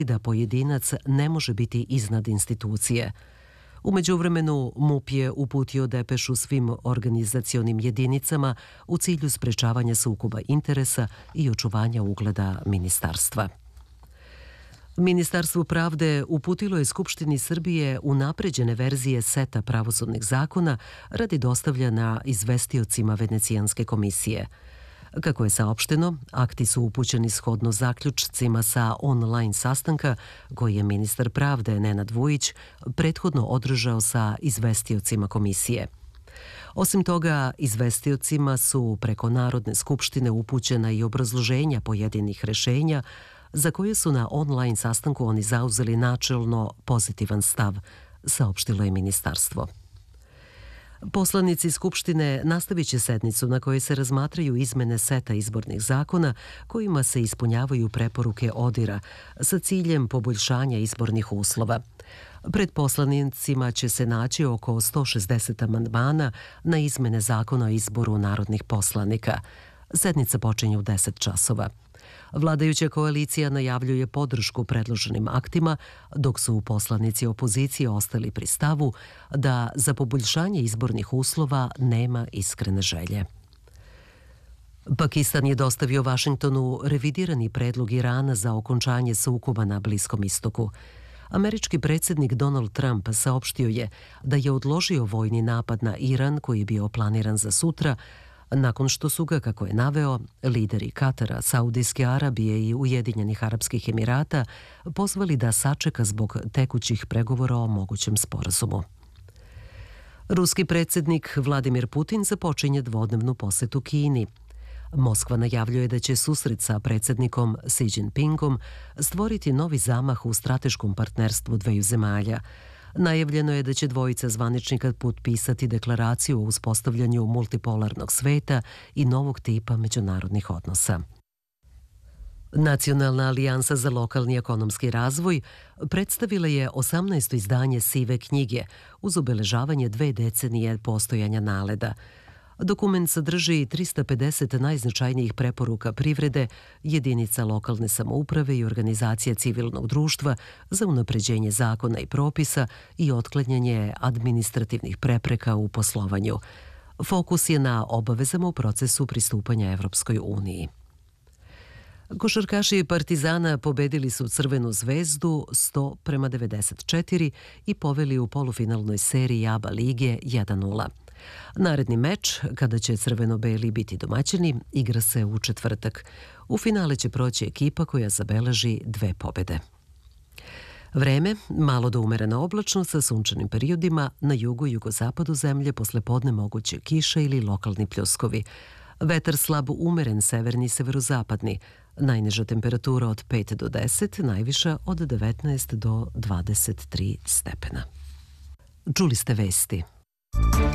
da pojedinac ne može biti iznad institucije. U međuvremenu, MUP je uputio depešu svim organizacionim jedinicama u cilju sprečavanja sukoba interesa i očuvanja ugleda ministarstva. Ministarstvo pravde uputilo je Skupštini Srbije unapređene verzije seta pravosudnih zakona radi dostavljanja izvestiocima Venecijanske komisije. Kako je saopšteno, akti su upućeni shodno zaključcima sa online sastanka koji je ministar pravde Nenad Vujić prethodno održao sa izvestiocima komisije. Osim toga, izvestiocima su preko Narodne skupštine upućena i obrazloženja pojedinih rešenja za koje su na online sastanku oni zauzeli načelno pozitivan stav, saopštilo je ministarstvo. Poslanici Skupštine nastavit će sednicu na kojoj se razmatraju izmene seta izbornih zakona kojima se ispunjavaju preporuke ODIR-a sa ciljem poboljšanja izbornih uslova. Pred poslanicima će se naći oko 160 amandmana na izmene zakona o izboru narodnih poslanika. Sednica počinje u 10 časova. Vladajuća koalicija najavljuje podršku predloženim aktima, dok su poslanici opozicije ostali pri stavu da za poboljšanje izbornih uslova nema iskrene želje. Pakistan je dostavio Vašingtonu revidirani predlog Irana za okončanje sukoba na Bliskom istoku. Američki predsjednik Donald Trump saopštio je da je odložio vojni napad na Iran koji je bio planiran za sutra, nakon što su ga, kako je naveo, lideri Katara, Saudijske Arabije i Ujedinjenih Arapskih Emirata pozvali da sačeka zbog tekućih pregovora o mogućem sporazumu. Ruski predsjednik Vladimir Putin započinje dvodnevnu posetu Kini. Moskva najavljuje da će susret sa predsjednikom Xi Jinpingom stvoriti novi zamah u strateškom partnerstvu dveju zemalja. Najavljeno je da će dvojica zvaničnika potpisati deklaraciju o uspostavljanju multipolarnog sveta i novog tipa međunarodnih odnosa. Nacionalna alijansa za lokalni ekonomski razvoj predstavila je 18. izdanje Sive knjige uz obeležavanje 2 decenije postojanja NALED-a. Dokument sadrži 350 najznačajnijih preporuka privrede, jedinica lokalne samouprave i organizacija civilnog društva za unapređenje zakona i propisa i otklanjanje administrativnih prepreka u poslovanju. Fokus je na obavezama u procesu pristupanja Evropskoj uniji. Košarkaši Partizana pobedili su Crvenu zvezdu 100-94 i poveli u polufinalnoj seriji ABA lige 1:0. Naredni meč, kada će crveno-beli biti domaćini, igra se u četvrtak. U finale će proći ekipa koja zabeleži 2 pobede. Vreme, malo do umereno oblačno sa sunčanim periodima, na jugu i jugozapadu zemlje posle podne moguće kiša ili lokalni pljuskovi. Vetar slab umeren severni i severozapadni, najniža temperatura od 5 do 10, najviša od 19 do 23 stepena. Čuli ste vesti.